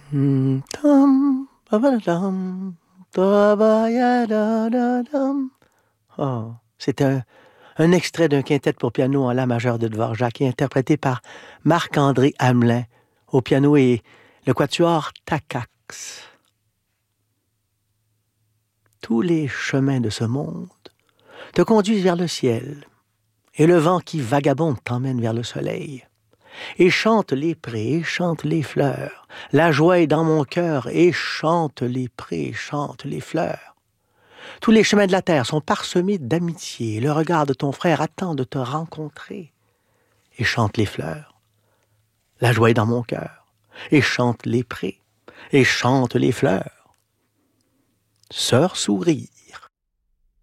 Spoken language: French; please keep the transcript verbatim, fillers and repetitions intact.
Hmm, tam, babadam, tabayadadadam. Oh, c'est un, un extrait d'un quintet pour piano en la majeur de Dvorak, interprété par Marc-André Hamelin au piano et le quatuor Takacs. Tous les chemins de ce monde te conduisent vers le ciel, et le vent qui vagabonde t'emmène vers le soleil. Et chante les prés, et chante les fleurs. La joie est dans mon cœur, et chante les prés, et chante les fleurs. Tous les chemins de la terre sont parsemés d'amitié. Le regard de ton frère attend de te rencontrer. Et chante les fleurs. La joie est dans mon cœur, et chante les prés, et chante les fleurs. Sœur sourit,